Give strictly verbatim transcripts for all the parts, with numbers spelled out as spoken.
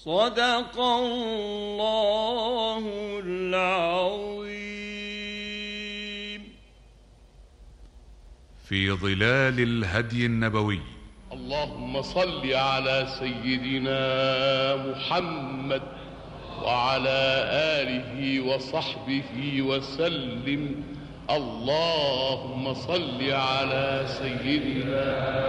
صدق الله العظيم. في ظلال الهدي النبوي. اللهم صل على سيدنا محمد وعلى آله وصحبه وسلم. اللهم صل على سيدنا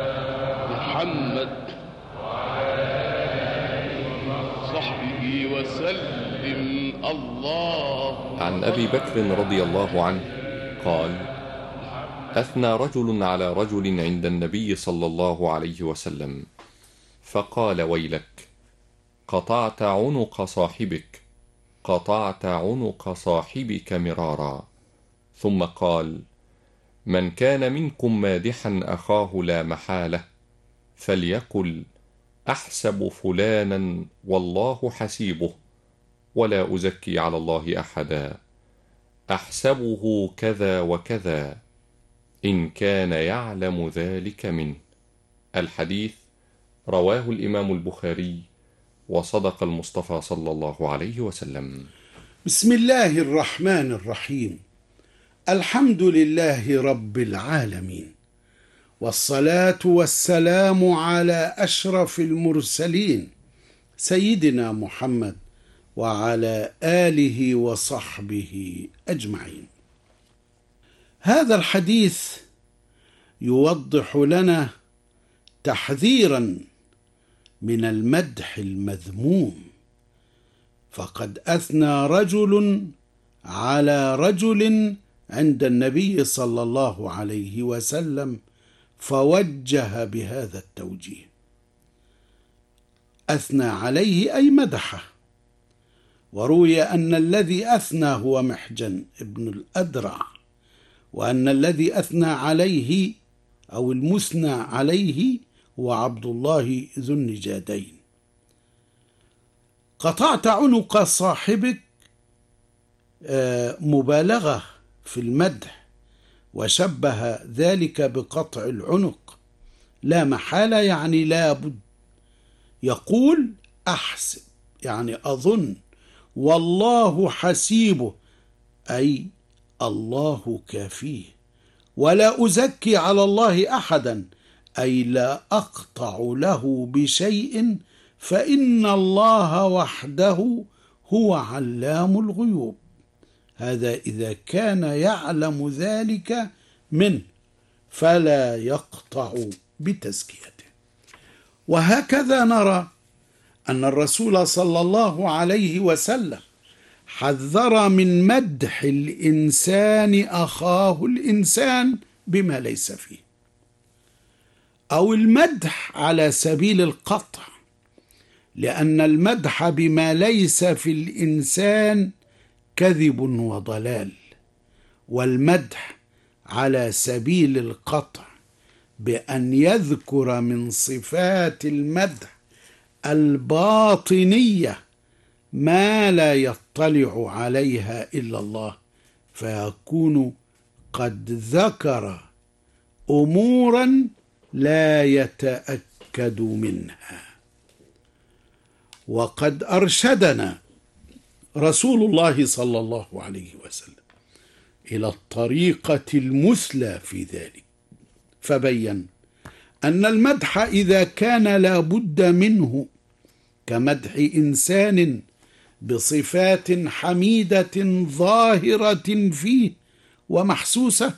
محمد وعلى آله وصحبه وسلم. الله. عن أبي بكر رضي الله عنه قال: أثنى رجل على رجل عند النبي صلى الله عليه وسلم فقال: ويلك، قطعت عنق صاحبك، قطعت عنق صاحبك مرارا. ثم قال: من كان منكم مادحا أخاه لا محالة فليقل: أحسب فلانا والله حسيبه، ولا أزكي على الله أحدا، أحسبه كذا وكذا، إن كان يعلم ذلك منه. الحديث رواه الإمام البخاري، وصدق المصطفى صلى الله عليه وسلم. بسم الله الرحمن الرحيم. الحمد لله رب العالمين، والصلاة والسلام على أشرف المرسلين سيدنا محمد وعلى آله وصحبه أجمعين. هذا الحديث يوضح لنا تحذيرا من المدح المذموم، فقد أثنى رجل على رجل عند النبي صلى الله عليه وسلم فوجه بهذا التوجيه. أثنى عليه أي مدحه، وروي أن الذي أثنى هو محجن ابن الأدرع، وأن الذي أثنى عليه أو المثنى عليه هو عبد الله ذو النجادين. قطعت عنق صاحبك مبالغة في المدح، وشبه ذلك بقطع العنق، لا محالة يعني لا بد. يقول: أحسب يعني أظن، والله حسيبه أي الله كافيه، ولا أزكي على الله أحدا أي لا أقطع له بشيء، فإن الله وحده هو علام الغيوب. هذا إذا كان يعلم ذلك منه فلا يقطع بتزكيته. وهكذا نرى أن الرسول صلى الله عليه وسلم حذر من مدح الإنسان أخاه الإنسان بما ليس فيه، أو المدح على سبيل القطع، لأن المدح بما ليس في الإنسان كذب وضلال، والمدح على سبيل القطع بأن يذكر من صفات المدح الباطنية ما لا يطلع عليها إلا الله، فيكون قد ذكر أمورا لا يتأكد منها. وقد أرشدنا رسول الله صلى الله عليه وسلم إلى الطريقة المثلى في ذلك، فبين أن المدح إذا كان لا بد منه كمدح إنسان بصفات حميدة ظاهرة فيه ومحسوسة،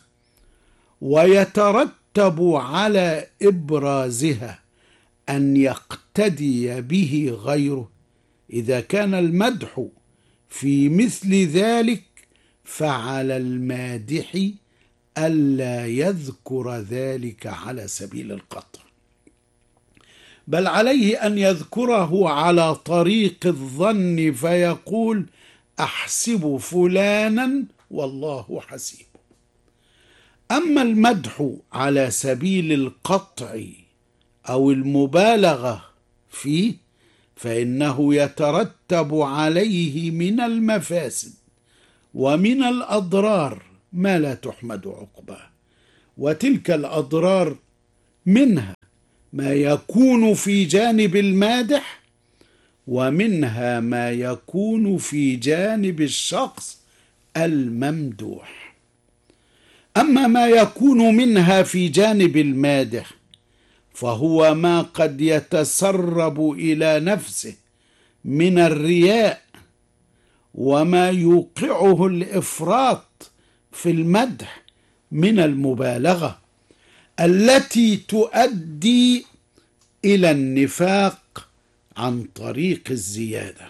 ويترتب على إبرازها أن يقتدي به غيره، إذا كان المدح في مثل ذلك فعلى المادح ألا يذكر ذلك على سبيل القطع، بل عليه أن يذكره على طريق الظن، فيقول: أحسب فلانا والله حسيبه. أما المدح على سبيل القطع أو المبالغة فيه فإنه يترتب عليه من المفاسد ومن الأضرار ما لا تحمد عقباه، وتلك الأضرار منها ما يكون في جانب المادح ومنها ما يكون في جانب الشخص الممدوح. أما ما يكون منها في جانب المادح فهو ما قد يتسرب إلى نفسه من الرياء، وما يوقعه الإفراط في المدح من المبالغة التي تؤدي إلى النفاق عن طريق الزيادة،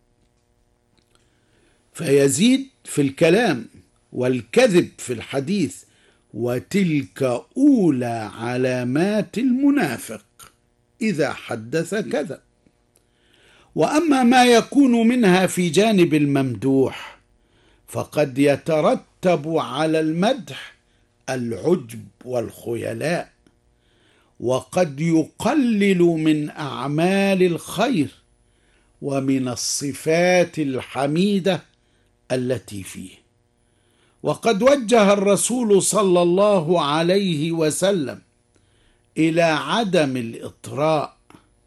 فيزيد في الكلام والكذب في الحديث، وتلك أولى علامات المنافق إذا حدث كذب. وأما ما يكون منها في جانب الممدوح فقد يترتب على المدح العجب والخيلاء، وقد يقلل من أعمال الخير ومن الصفات الحميدة التي فيه. وقد وجه الرسول صلى الله عليه وسلم إلى عدم الإطراء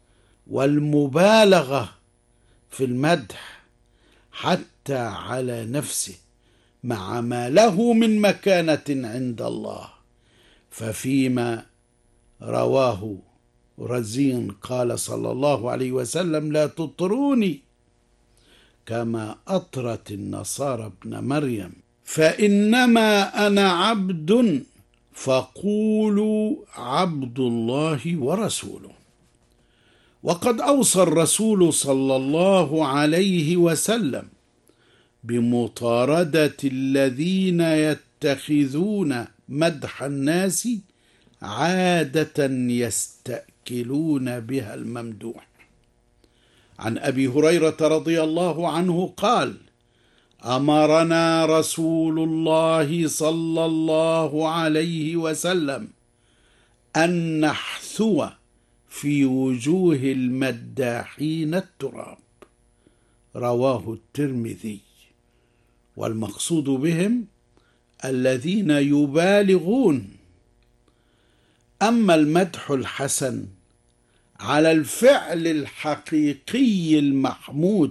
والمبالغة في المدح حتى على نفسه مع ما له من مكانة عند الله. ففيما رواه رزين قال صلى الله عليه وسلم: لا تطروني كما أطرت النصارى ابن مريم، فإنما أنا عبد فقولوا عبد الله ورسوله. وقد أوصى الرسول صلى الله عليه وسلم بمطاردة الذين يتخذون مدح الناس عادة يستأكلون بها الممدوح. عن أبي هريرة رضي الله عنه قال: أمرنا رسول الله صلى الله عليه وسلم أن نحثو في وجوه المداحين التراب. رواه الترمذي. والمقصود بهم الذين يبالغون. أما المدح الحسن على الفعل الحقيقي المحمود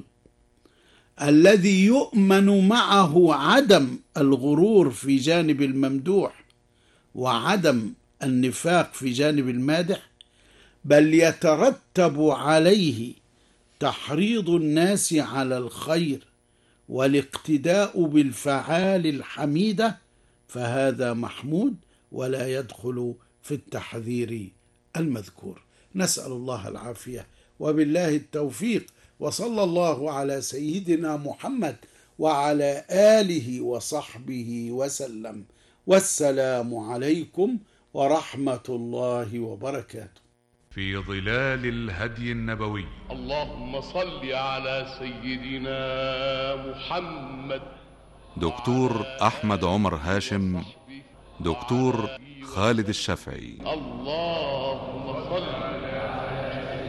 الذي يؤمن معه عدم الغرور في جانب الممدوح وعدم النفاق في جانب المادح، بل يترتب عليه تحريض الناس على الخير والاقتداء بالفعال الحميدة، فهذا محمود ولا يدخل في التحذير المذكور. نسأل الله العافية وبالله التوفيق، وصلى الله على سيدنا محمد وعلى آله وصحبه وسلم، والسلام عليكم ورحمة الله وبركاته. في ظلال الهدي النبوي. اللهم صل على سيدنا محمد. دكتور أحمد عمر هاشم، دكتور خالد الشافعي. اللهم صل على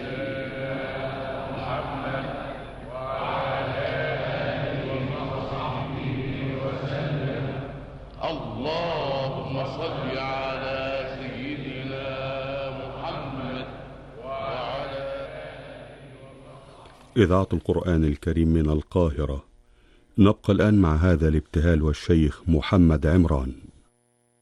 سيدنا محمد وعلى آله وصحبه وسلم. اللهم صل على سيدنا محمد وعلى إذاعة القرآن الكريم من القاهرة. نبقى الآن مع هذا الابتهال والشيخ محمد عمران.